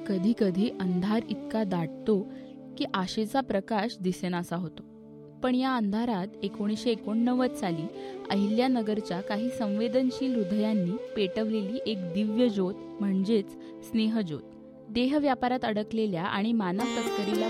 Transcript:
कधी कधी अंधार इतका दाटतो की आशेचा प्रकाश दिसेनासा होतो. पण या अंधारात 1989 साली अहिल्यानगरच्या काही संवेदनशील हृदयांनी पेटवलेली एक दिव्य ज्योत म्हणजेच स्नेहज्योत. देहव्यापारात अडकलेल्या आणि मानव तस्करीला